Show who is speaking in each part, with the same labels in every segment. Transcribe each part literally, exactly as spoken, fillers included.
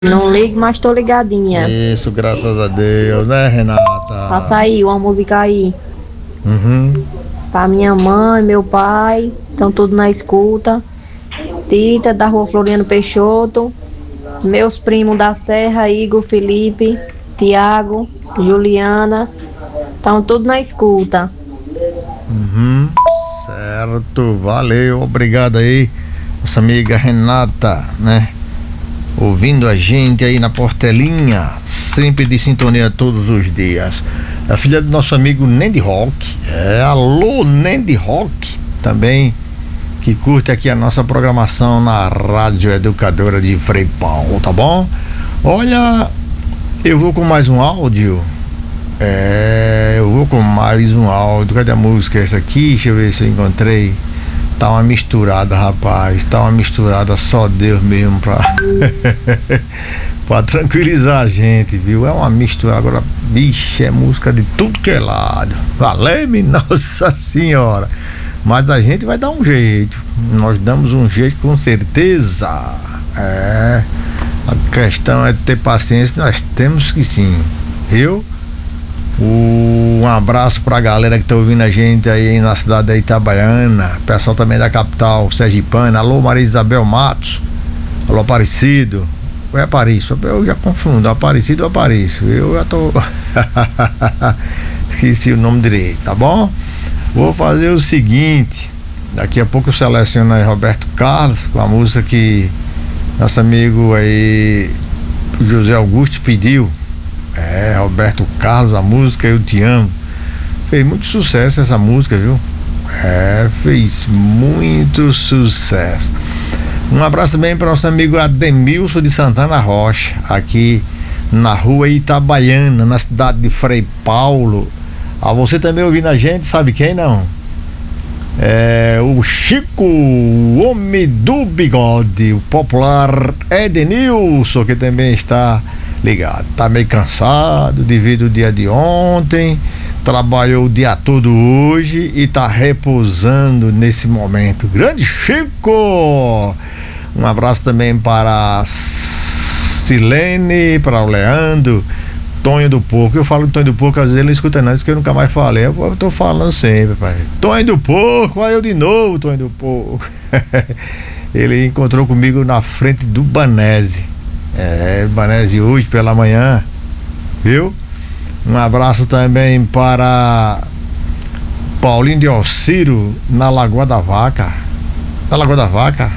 Speaker 1: Não ligo, mas tô ligadinha.
Speaker 2: Isso, graças a Deus, né, Renata?
Speaker 1: Passa aí uma música aí.
Speaker 2: Uhum.
Speaker 1: Pra minha mãe, meu pai, estão tudo na escuta. Tita, da rua Floriano Peixoto. Meus primos da Serra, Igor, Felipe, Tiago, Juliana. Estão tudo na escuta.
Speaker 2: Uhum. Certo, valeu, obrigado aí, nossa amiga Renata, né? Ouvindo a gente aí na Portelinha, sempre de sintonia todos os dias. A filha do nosso amigo Nendi Rock, é, alô Nendi Rock, também, que curte aqui a nossa programação na Rádio Educadora de Frei Paulo, tá bom? Olha, eu vou com mais um áudio, é, eu vou com mais um áudio, cadê a música essa aqui? Deixa eu ver se eu encontrei. Tá uma misturada, rapaz, tá uma misturada, só Deus mesmo pra pra tranquilizar a gente, viu? É uma mistura, agora, bicho, é música de tudo que é lado, valeu-me, Nossa Senhora, mas a gente vai dar um jeito, nós damos um jeito com certeza, é, a questão é ter paciência, nós temos que sim, viu? Um abraço pra galera que tá ouvindo a gente aí na cidade da Itabaiana, pessoal também da capital sergipana. Alô, Maria Isabel Matos, alô, Aparecido, ou é Aparício? Eu já confundo, Aparecido ou Aparício, eu já tô esqueci o nome direito, tá bom? Vou fazer o seguinte, daqui a pouco eu seleciono aí Roberto Carlos com a música que nosso amigo aí José Augusto pediu. É, Roberto Carlos, a música Eu Te Amo. Fez muito sucesso essa música, viu? É, fez muito sucesso. Um abraço também para nosso amigo Ademilson de Santana Rocha, aqui na rua Itabaiana, na cidade de Frei Paulo. A você também ouvindo a gente, sabe quem não? É o Chico, o homem do bigode, o popular Edenilson, que também está ligado, tá meio cansado devido ao dia de ontem, trabalhou o dia todo hoje e tá repousando nesse momento. Grande Chico! Um abraço também para a Silene, para o Leandro, Tonho do Porco. Eu falo do Tonho do Porco, às vezes ele não escuta não, diz que eu nunca mais falei. Eu, eu tô falando sempre, pai. Tonho do Porco, olha eu de novo, Tonho do Porco. Ele encontrou comigo na frente do Banese. É, Banese hoje pela manhã, viu? Um abraço também para Paulinho de Alciro na Lagoa da Vaca. Na Lagoa da Vaca?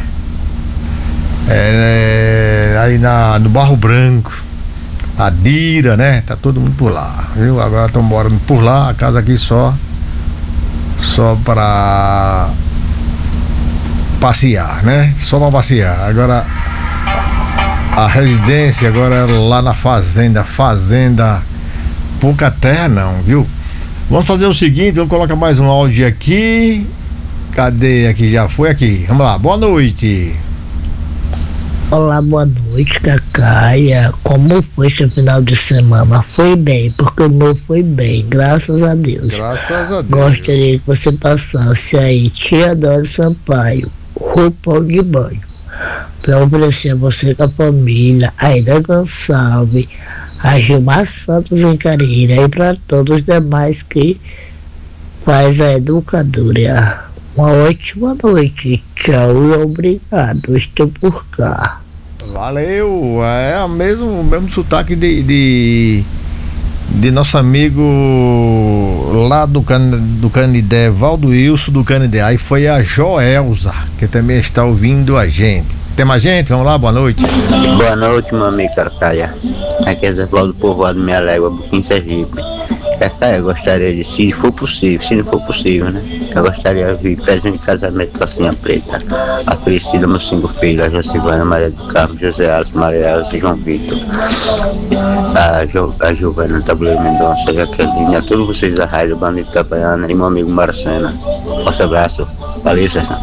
Speaker 2: É, é aí na, no Barro Branco. A Dira, né? Tá todo mundo por lá, viu? Agora estão morando por lá, a casa aqui só Só para passear, né? Só para passear. Agora a residência agora é lá na fazenda, fazenda pouca terra não, viu? Vamos fazer o seguinte, vamos colocar mais um áudio aqui. Cadê aqui? Já foi aqui. Vamos lá, boa noite.
Speaker 3: Olá, boa noite, Cacaia. Como foi seu final de semana? Foi bem, porque o meu foi bem, graças a Deus.
Speaker 2: Graças a Deus.
Speaker 3: Gostaria que você passasse aí Tia Dora Sampaio, Roupão de Banho, para oferecer a você com a família, a Aida Gonçalves, a Gilmar Santos em Careira e para todos os demais que faz a educadora. Uma ótima noite, tchau e obrigado, estou por cá.
Speaker 2: Valeu, é o mesmo, mesmo sotaque de, de, de nosso amigo lá do, can, do Canidé, Valdo Wilson do Canidé. Aí foi a Joelza, que também está ouvindo a gente. Tem mais gente? Vamos lá, boa noite.
Speaker 4: Boa noite, meu amigo Cacaia. Aqui é Zé Valdo Povoado, minha légua, Buquim Sergipe. Cacaia, eu gostaria de, se for possível, se não for possível, né? Eu gostaria de vir presente de casamento com a Sinha Preta, a Priscila, meus cinco filhos, a Jacivana, Maria do Carmo, José Alves, Maria Alves e João Vitor, a, jo, a Giovana, Tabuleiro Mendonça, a Jaqueline, a todos vocês da Rádio Banda Itabaiana e meu amigo Marcena. Forte abraço, valeu, César.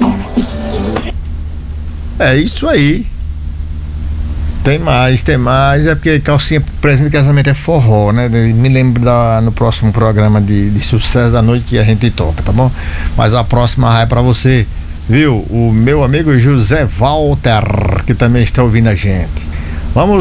Speaker 2: É isso aí. Tem mais, tem mais. É porque calcinha presente de casamento é forró, né? Me lembro da, no próximo programa de, de sucesso da noite que a gente toca, tá bom? Mas a próxima é pra você, viu? O meu amigo José Walter, que também está ouvindo a gente. Vamos